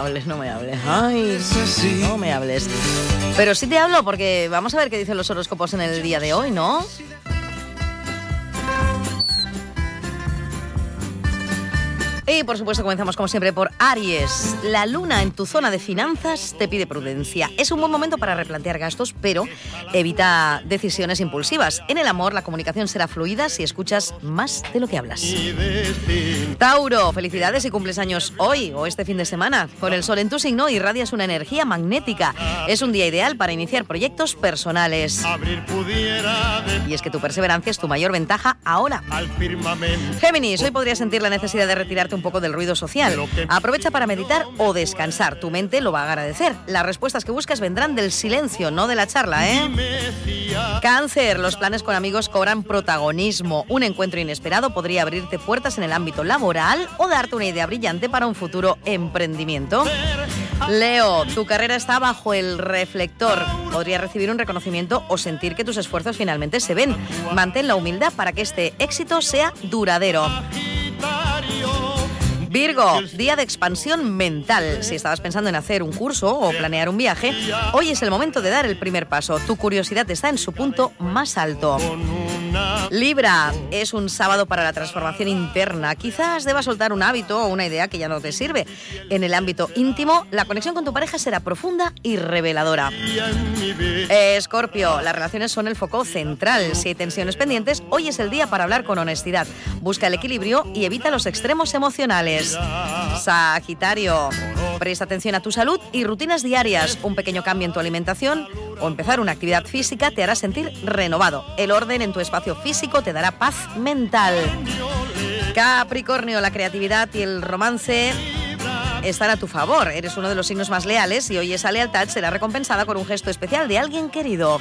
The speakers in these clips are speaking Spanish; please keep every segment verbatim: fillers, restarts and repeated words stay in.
hables, no me hables. Ay, no me hables. Pero sí te hablo porque vamos a ver qué dicen los horóscopos en el día de hoy, ¿no? Y por supuesto comenzamos como siempre por Aries. La luna en tu zona de finanzas te pide prudencia. Es un buen momento para replantear gastos, pero evita decisiones impulsivas. En el amor la comunicación será fluida si escuchas más de lo que hablas. Tauro, felicidades y cumples años hoy o este fin de semana. Con el sol en tu signo irradias una energía magnética. Es un día ideal para iniciar proyectos personales. Y es que tu perseverancia es tu mayor ventaja ahora. Géminis, hoy podrías sentir la necesidad de retirarte un poco del ruido social. Aprovecha para meditar o descansar. Tu mente lo va a agradecer. Las respuestas que buscas vendrán del silencio, no de la charla, ¿eh? Cáncer, los planes con amigos cobran protagonismo. Un encuentro inesperado podría abrirte puertas en el ámbito laboral o darte una idea brillante para un futuro emprendimiento. Leo, tu carrera está bajo el reflector. Podrías recibir un reconocimiento o sentir que tus esfuerzos finalmente se ven. Mantén la humildad para que este éxito sea duradero. Virgo, día de expansión mental. Si estabas pensando en hacer un curso o planear un viaje, hoy es el momento de dar el primer paso. Tu curiosidad está en su punto más alto. Libra, es un sábado para la transformación interna. Quizás debas soltar un hábito o una idea que ya no te sirve. En el ámbito íntimo, la conexión con tu pareja será profunda y reveladora. Escorpio, las relaciones son el foco central. Si hay tensiones pendientes, hoy es el día para hablar con honestidad. Busca el equilibrio y evita los extremos emocionales. Sagitario, presta atención a tu salud y rutinas diarias. Un pequeño cambio en tu alimentación o empezar una actividad física te hará sentir renovado. El orden en tu espacio físico te dará paz mental. Capricornio, la creatividad y el romance están a tu favor. Eres uno de los signos más leales y hoy esa lealtad será recompensada con un gesto especial de alguien querido.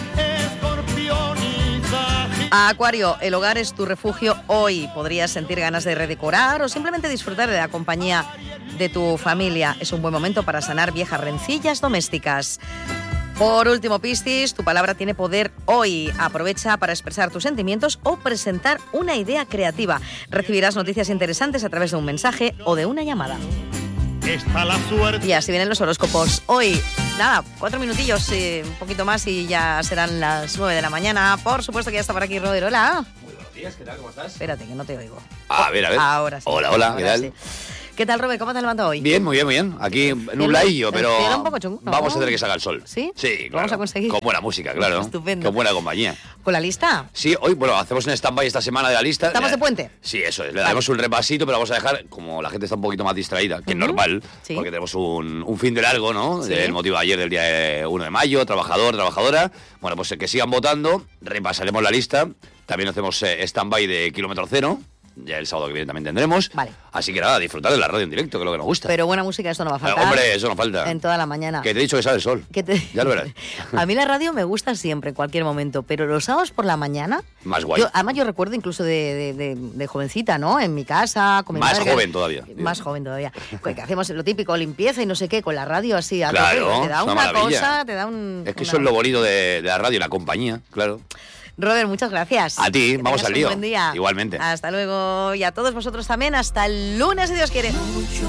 Acuario, el hogar es tu refugio hoy. Podrías sentir ganas de redecorar o simplemente disfrutar de la compañía de tu familia. Es un buen momento para sanar viejas rencillas domésticas. Por último, Piscis, tu palabra tiene poder hoy. Aprovecha para expresar tus sentimientos o presentar una idea creativa. Recibirás noticias interesantes a través de un mensaje o de una llamada. Está la suerte. Y así vienen los horóscopos. Hoy, nada, cuatro minutillos, eh, un poquito más y ya serán las nueve de la mañana. Por supuesto que ya está por aquí Roder. Hola. Muy buenos días, ¿qué tal? ¿Cómo estás? Espérate, que no te oigo. Ah, a ver, a ver. Ahora sí. Hola, hola, ahora ¿qué tal? Sí. ¿Qué tal, Robert? ¿Cómo te has levantado hoy? Bien, muy bien, muy bien. Aquí en un laillo, pero un poco chungo, ¿no? Vamos a tener que sacar el sol. ¿Sí? Sí, claro. ¿Lo vamos a conseguir? Con buena música, claro. Estupendo. Con buena compañía. ¿Con la lista? Sí, hoy, bueno, hacemos un stand-by esta semana de la lista. ¿Estamos de puente? Sí, eso es. Le daremos un repasito, pero vamos a dejar, como la gente está un poquito más distraída, que es Uh-huh. normal, Sí. porque tenemos un, un fin de largo, ¿no? Sí. El motivo de ayer del día uno de mayo, trabajador, trabajadora. Bueno, pues que sigan votando, repasaremos la lista. También hacemos eh, stand-by de kilómetro cero. Ya el sábado que viene también tendremos. Vale. Así que nada, disfrutar de la radio en directo, que es lo que nos gusta. Pero buena música, esto no va a faltar. Eh, hombre, eso no falta. En toda la mañana. Que te he dicho que sale el sol. ¿Qué te... Ya lo verás. A mí la radio me gusta siempre, en cualquier momento, pero los sábados por la mañana... Más guay. Yo, además yo recuerdo incluso de, de, de, de jovencita, ¿no? En mi casa, con mi Más madre, joven que- todavía. Más joven todavía. Que que hacemos lo típico, limpieza y no sé qué, con la radio así a Claro, tope. Te da es una una maravilla. cosa, te da un... Es que una- eso es lo bonito de, de la radio, la compañía, claro. Robert, muchas gracias. A ti, Que vamos tengas al un lío. Buen día. Igualmente. Hasta luego. Y a todos vosotros también. Hasta el lunes, si Dios quiere.